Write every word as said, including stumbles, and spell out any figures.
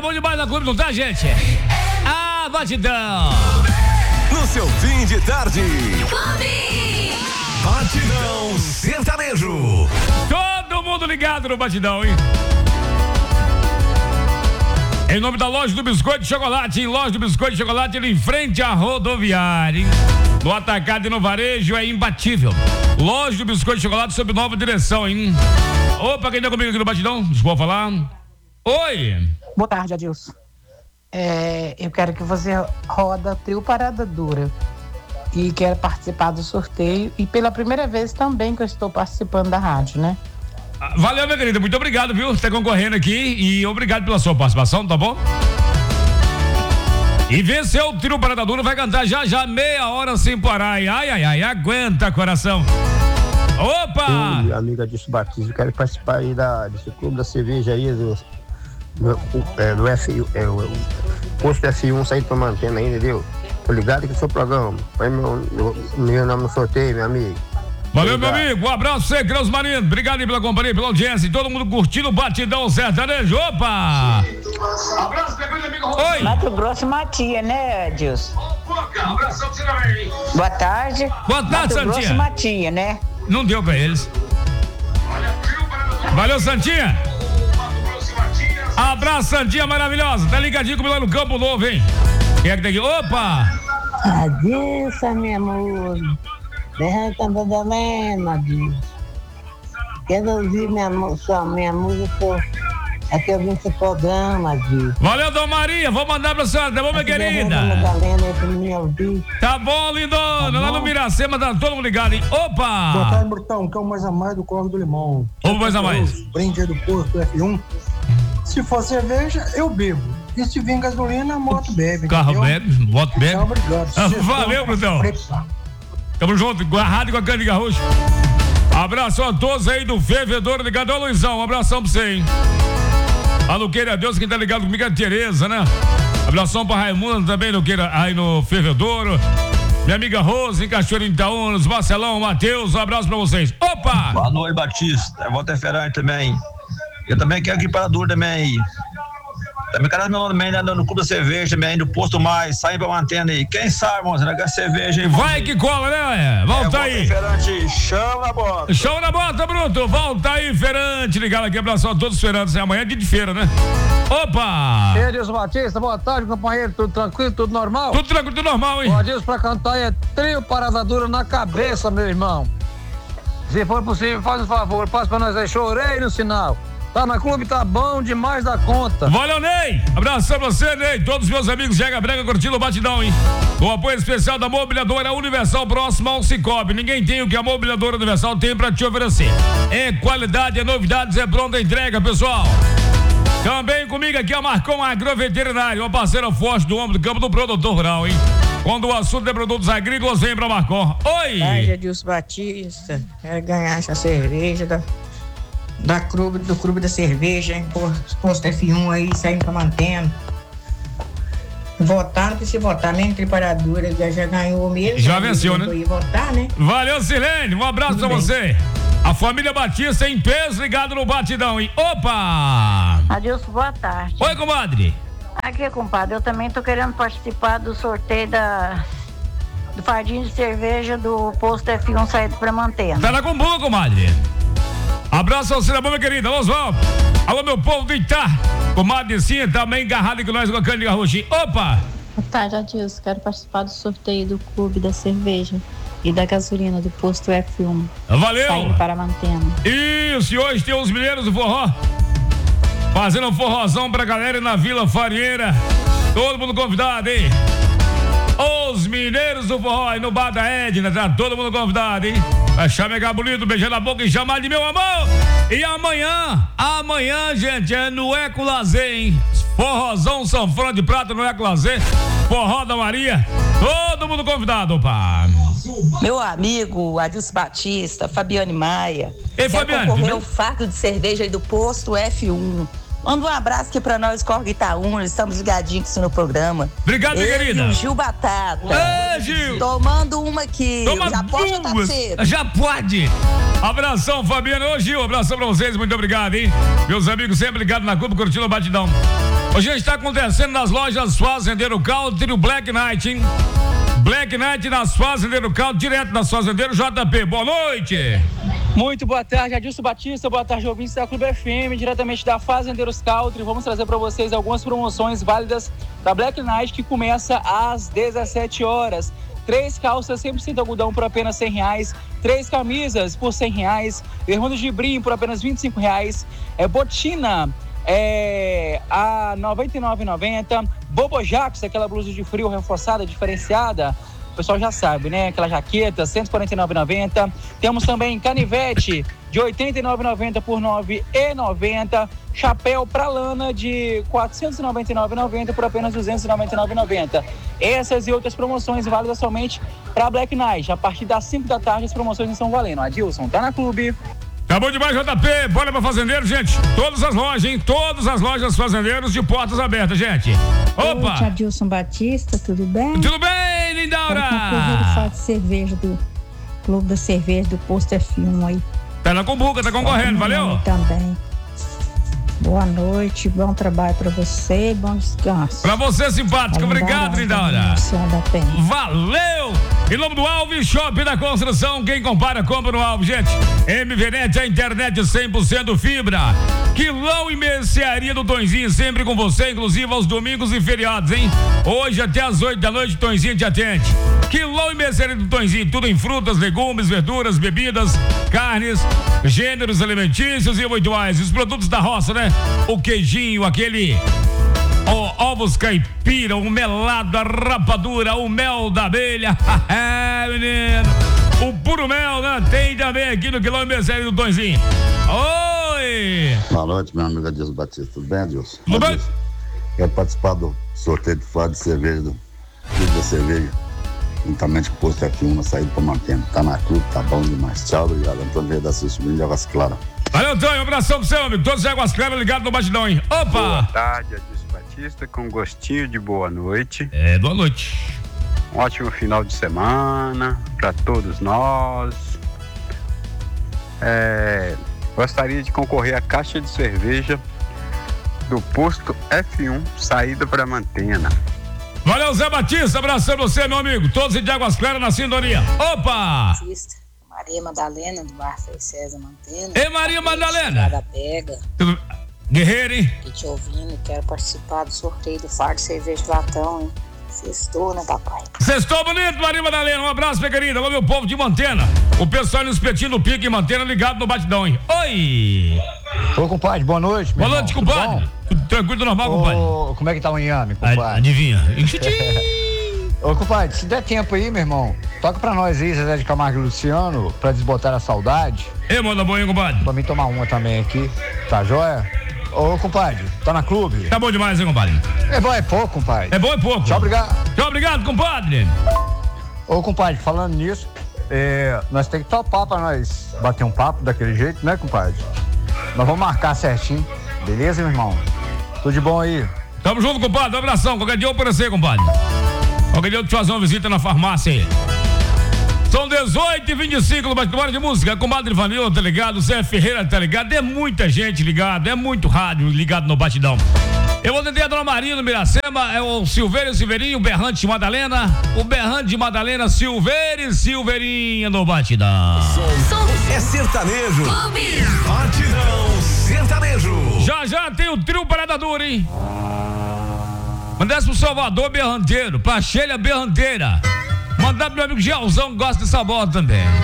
tá bom demais na clube, não tá, gente? Ah, batidão. No seu fim de tarde. Batidão sertanejo. Todo mundo ligado no batidão, hein? Em nome da Loja do Biscoito de Chocolate, em Loja do Biscoito de Chocolate, ele em frente à rodoviária, hein? No atacado e no varejo é imbatível. Loja do Biscoito de Chocolate sob nova direção, hein? Opa, quem tá comigo aqui no batidão? Desculpa falar. Oi. Boa tarde, Adilson. É, eu quero que você roda Trio Parada Dura e quero participar do sorteio e pela primeira vez também que eu estou participando da rádio, né? Valeu, minha querida, muito obrigado, viu? Você tá concorrendo aqui e obrigado pela sua participação, tá bom? E venceu o Trio Parada Dura, vai cantar já já meia hora sem parar. Ai, ai, ai, aguenta, coração. Opa! Oi, amiga Adilson Batista, eu quero participar aí da, desse clube da cerveja aí, do, do, é, do F um, é, o posto F um sair pra mantendo aí, entendeu? Tô ligado que é o seu programa. Põe meu, meu, meu nome no sorteio, meu amigo. Valeu, meu amigo, um abraço pra você, Creus Marinho. Obrigado aí pela companhia, pela audiência. E todo mundo curtindo o batidão sertanejo. Opa! Abraço, meu amigo. Oi! Mato Grosso Matia, né, Adilson? Um abração pra você também. Boa tarde. Boa tarde, Mato Santinha. Grosso Matia, né? Não deu pra eles. Valeu, Santinha. Abraço, Santinha maravilhosa. Tá ligadinho comigo lá no Campo Novo, hein? Quem é que tá aqui? Opa! Adilson, meu amor. Derrama também da Lena, Adilson. Quero ouvir minha, sua, minha música. Aqui eu vim pro programa, Adilson. Valeu, Dona Maria. Vou mandar pra senhora, tá bom, minha querida? Tá bom, lindona. Tá lá bom? No Miracema, tá todo mundo ligado, hein? Opa! Boa tarde, Brutão, que é o mais a mais do Corvo do Limão. Ô, mais a mais. Brinde do posto F um. Se for cerveja, eu bebo. E se vir gasolina, a moto bebe. Carro bebe, moto bebe. Então, obrigado. Ah, valeu, Brutão. Tamo junto, com a rádio e com a Cândiga Roxa. Abraço a todos aí do Fervedor ligado. Ô, Luizão, um abração pra você, hein? A Luqueira Deus, quem tá ligado comigo é a Tereza, né? Abração pra Raimundo também, Luqueira, aí no Fervedouro. Minha amiga Rose, em Cachoeira de Itaúnas, Marcelão, Matheus, um abraço pra vocês. Opa! Boa noite, Batista. É Walter Ferrante também. Eu também quero ir para a Dura também. Também quero meu nome também, né, no Clube da Cerveja também, do Posto Mais, sair pra mantendo aí. Quem sabe, moça, né, cerveja aí. Vai que cola, né? Volta é, aí. Ferrante, chama na bota. Chama na bota, Bruto. Volta aí, Ferrante. Ligado aqui, abração a todos os feirantes. Amanhã é dia de feira, né? Opa! Ei, Adilson Batista, boa tarde, companheiro. Tudo tranquilo, tudo normal? Tudo tranquilo, tudo normal, hein? O Adilson pra cantar é Trio Parada Dura na cabeça, meu irmão. Se for possível, faz um favor, passa pra nós aí. Chorei no sinal. Tá na clube, tá bom demais da conta. Valeu, Ney. Abração pra você, Ney. Todos os meus amigos Jega Brega curtindo o batidão, hein? O apoio especial da Mobiliadora Universal próximo ao Cicobi. Ninguém tem o que a Mobiliadora Universal tem pra te oferecer. É qualidade, é novidades, é pronta entrega, pessoal. Também comigo aqui a Marcon Agroveterinário, uma parceira forte do ombro do campo do produtor rural, hein? Quando o assunto é produtos agrícolas, vem pra Marcon. Oi! Tarde, Adilson Batista. Quero ganhar essa cerveja da... Da clube, do Clube da Cerveja, hein? Posto F um aí, saindo pra mantendo. Votar, não precisa votar, nem preparadora, já, já ganhou mesmo. Já venceu, né? Votar, né? Valeu, Silene, um abraço Tudo pra bem. Você. A família Batista em peso ligado no batidão, hein? Opa! Adilson, boa tarde. Oi, comadre. Aqui, compadre, eu também tô querendo participar do sorteio da... do fardinho de cerveja do posto F um saído pra mantendo. Tá na comboa, comadre. Abraço ao Cinema, minha querida. Vamos, vamos. Alô, meu povo do Itá. Comadrecinha também agarrada com nós com a Cândiga Roxinha. Opa! Boa tarde, Adilson. Quero participar do sorteio do Clube da Cerveja e da gasolina do posto F um. Valeu! Saindo para a Mantena. Isso, e hoje tem os mineiros do forró. Fazendo um forrozão pra galera na Vila Farinheira. Todo mundo convidado, hein? Os mineiros do forró aí no bar da Edna, tá todo mundo convidado, hein? Vai chamegar bonito, beijar na boca e chamar de meu amor. E amanhã, amanhã, gente, é no Eco Lazer, hein? Forrozão Sanfona de Prata no Eco Lazer. Forró da Maria. Todo mundo convidado, opa. Meu amigo Adilson Batista, Fabiane Maia. Ei, Fabiane. Concorreu o fardo de cerveja aí do posto F um. Manda um abraço aqui pra nós, Corgo Itaúna, estamos ligadinhos aqui no programa. Obrigado, minha querida. O Gil Batata. Ei, Gil. Tomando uma aqui. Toma Já pode, duas. parceiro? Já pode. Abração, Fabiana. Ô, Gil, abração pra vocês, muito obrigado, hein? Meus amigos sempre ligados na Clube, curtindo o batidão. Hoje está acontecendo nas lojas Fazendeiro Country o Black Night, hein? Black Night nas Fazendeiro Country, direto das Fazendeiro J P. Boa noite. Muito boa tarde, Adilson Batista. Boa tarde, ouvintes da Clube F M, diretamente da Fazendeiros Country. Vamos trazer para vocês algumas promoções válidas da Black Night, que começa às dezessete horas. Três calças cem por cento algodão por apenas cem reais. Três camisas por cem reais. Bermuda de brim por apenas vinte e cinco reais. É botina é, a noventa e nove reais e noventa centavos. Bobo Jacks, aquela blusa de frio reforçada, diferenciada. O pessoal já sabe, né? Aquela jaqueta, cento e quarenta e nove reais e noventa centavos. Temos também canivete de oitenta e nove reais e noventa centavos por nove reais e noventa centavos. Chapéu pra lana de quatrocentos e noventa e nove reais e noventa centavos por apenas duzentos e noventa e nove reais e noventa centavos. Essas e outras promoções válidas somente para Black Night. A partir das cinco da tarde as promoções estão valendo. Adilson, tá na Clube. Tá bom demais, J P. Bora pra Fazendeiro, gente. Todas as lojas, hein? Todas as lojas Fazendeiros de portas abertas, gente. Opa! Oi, Adilson Batista, tudo bem? Tudo bem, Lindaura? Tá de cerveja do Clube da Cerveja do Posto F um aí. Tá na Cumbuca, tá concorrendo, valeu? Também. Boa noite, bom trabalho pra você e bom descanso. Pra você, simpático. Obrigado, Lindaura. Valeu! Em nome do Alves, Shopping da Construção, quem compara, compra no Alves, gente. M V Net, a internet cem por cento fibra. Quilão e mercearia do Tonzinho, sempre com você, inclusive aos domingos e feriados, hein? Hoje até às oito da noite, Tonzinho te atende. Quilão e mercearia do Tonzinho, tudo em frutas, legumes, verduras, bebidas, carnes, gêneros alimentícios e muito mais. Os produtos da roça, né? O queijinho, aquele o ovos caipira, o melado, a rapadura, o mel da abelha. É, menino. O puro mel, né? Tem também aqui no Quilão e Mercearia do Tonzinho. Oi! Boa noite, meu amigo Adilson Batista. Tudo bem, Adilson? Tudo bem? Quero participar do sorteio de fora de cerveja, do Clube da Cerveja, juntamente com o Posto F um na saída para Mantendo. Tá na Clube, tá bom demais. Tchau, obrigado. Antônio Verde da Silva de Águas Claras. Valeu, Antônio. Um abração pro seu amigo. Todos de Águas Claras ligados no Batidão, hein? Opa! Boa tarde, Adilson Batista, com gostinho de boa noite. É, boa noite. Um ótimo final de semana para todos nós. É, gostaria de concorrer à caixa de cerveja do Posto F um, saída para Mantena. Valeu, Zé Batista. Abração pra você, meu amigo. Todos de Águas Claras na sintonia. Opa! Batista. Maria Madalena, do Bar Frei César Mantena. Ei, Maria Madalena. Da Pega. Tudo... Guerreiro, hein? Tô te ouvindo, quero participar do sorteio do fardo de cerveja latão, hein? Sextou, né, papai? Sextou bonito, Maria Madalena. Um abraço, minha querida. Alô, meu povo de Mantena. O pessoal nos Espetinho do Pique em Mantena ligado no Batidão, hein? Oi! Ô, compadre, boa noite. Boa noite, irmão. compadre. Tudo, Tudo tranquilo, normal, Ô, compadre? Como é que tá o inhame, compadre? Adivinha. Ô, compadre, se der tempo aí, meu irmão, toca pra nós aí, Zezé de Camargo e Luciano, pra desbotar a saudade. Ei, manda boa, hein, compadre? Pra mim tomar uma também aqui, tá joia? Ô, compadre, tá na Clube? Tá bom demais, hein, compadre? É bom, é pouco, compadre. É bom, é pouco. Tchau, obrigado. Tchau, obrigado, compadre. Ô, compadre, falando nisso, é, nós temos que topar pra nós bater um papo daquele jeito, né, compadre? Nós vamos marcar certinho, beleza, meu irmão? Tudo de bom aí? Tamo junto, compadre. Um abração. Qualquer dia eu aparecer, compadre. Qualquer dia eu te fazer uma visita na farmácia aí. São dezoito e vinte e cinco no Bate-Bora de Música. Comadre Vanilla, tá ligado? Zé Ferreira, tá ligado? É muita gente ligado, é muito rádio ligado no Batidão. Eu vou atender a Dona Maria no Miracema, é o Silveira e Silveirinho, o Berrante de Madalena, o Berrante de Madalena, Silveira e Silveirinha no Batidão. É sertanejo. Batidão sertanejo. Já já tem o trio Parada Dura, hein? Mandasse pro Salvador Berranteiro, pra Sheila Berranteira. Mandar pro meu amigo Gelzão, que gosta dessa bola também.